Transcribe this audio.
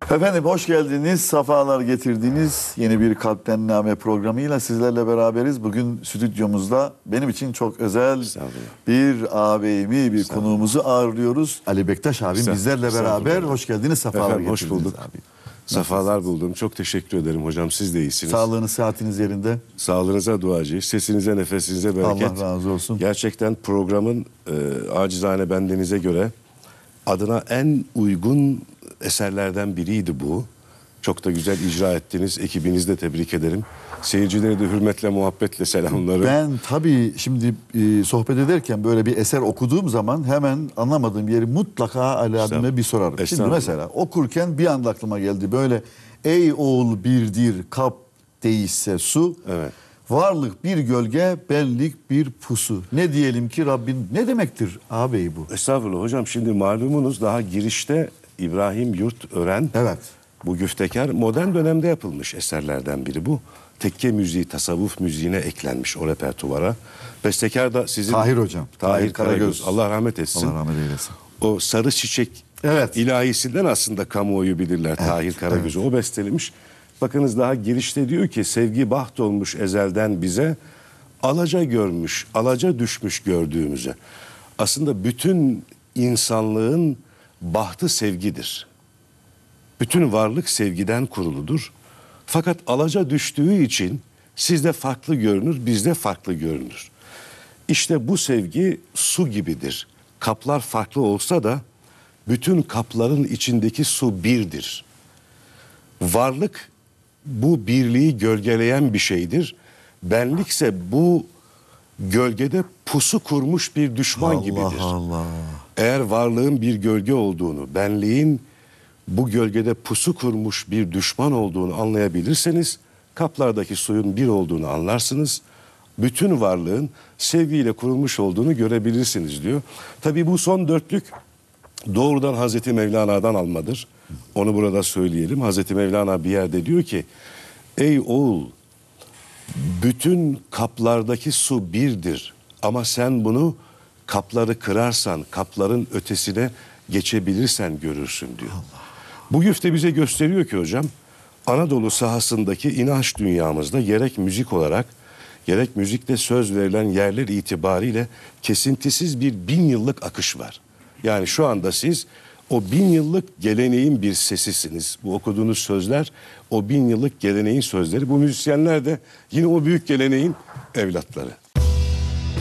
Efendim hoş geldiniz, safalar getirdiniz. Yeni bir Kalpten Name programıyla sizlerle beraberiz. Bugün stüdyomuzda benim için çok özel bir ağabeyimi, bir konuğumuzu ağırlıyoruz. Ali Bektaş abim bizlerle beraber. Hoş geldiniz, safalar efendim, getirdiniz. hoş bulduk. Abi. Safalar buldum. Çok teşekkür ederim hocam. Siz de iyisiniz. Sağlığınız, sıhhatiniz yerinde. Sağlığınıza duacıyız. Sesinize, nefesinize bereket. Allah razı olsun. Gerçekten programın acizane bendenize göre adına en uygun eserlerden biriydi bu. Çok da güzel icra ettiniz. Ekibinizi de tebrik ederim. Seyircileri de hürmetle, muhabbetle selamlarım. Ben tabii şimdi sohbet ederken böyle bir eser okuduğum zaman hemen anlamadığım bir yeri mutlaka Ali abime bir sorarım. Şimdi mesela okurken bir anda aklıma geldi böyle: ey oğul birdir kap değişse su, Evet. Varlık bir gölge, benlik bir pusu. Ne diyelim ki Rabbin, ne demektir ağabey bu? Estağfurullah hocam, şimdi malumunuz daha girişte İbrahim Yurtören, Evet. bu güftekar, modern dönemde yapılmış eserlerden biri bu. Tekke müziği, tasavvuf müziğine eklenmiş o repertuvara. Bestekar da sizin... Tahir hocam. Tahir Karagöz. Allah rahmet etsin. Allah rahmet eylesin. O Sarı Çiçek Evet. ilahisinden aslında kamuoyu bilirler, evet, Tahir Karagöz'ü. Evet. O bestelemiş. Bakınız daha girişte diyor ki: sevgi baht olmuş ezelden bize, alaca görmüş, alaca düşmüş gördüğümüze. Aslında bütün insanlığın bahtı sevgidir. Bütün varlık sevgiden kuruludur. Fakat alaca düştüğü için sizde farklı görünür, bizde farklı görünür. İşte bu sevgi su gibidir. Kaplar farklı olsa da bütün kapların içindeki su birdir. Varlık bu birliği gölgeleyen bir şeydir. Benlikse bu gölgede pusu kurmuş bir düşman gibidir. Allah. Eğer varlığın bir gölge olduğunu, benliğin bu gölgede pusu kurmuş bir düşman olduğunu anlayabilirseniz, kaplardaki suyun bir olduğunu anlarsınız. Bütün varlığın sevgiyle kurulmuş olduğunu görebilirsiniz diyor. Tabii bu son dörtlük doğrudan Hazreti Mevlana'dan almadır. Onu burada söyleyelim. Hazreti Mevlana bir yerde diyor ki: ey oğul, bütün kaplardaki su birdir ama sen bunu kapları kırarsan, kapların ötesine geçebilirsen görürsün diyor. Bu güfte bize gösteriyor ki hocam, Anadolu sahasındaki inanç dünyamızda gerek müzik olarak, gerek müzikte söz verilen yerler itibariyle kesintisiz bir 1000 yıllık akış var. Yani şu anda siz o 1000 yıllık geleneğin bir sesisiniz. Bu okuduğunuz sözler o 1000 yıllık geleneğin sözleri. Bu müzisyenler de yine o büyük geleneğin evlatları.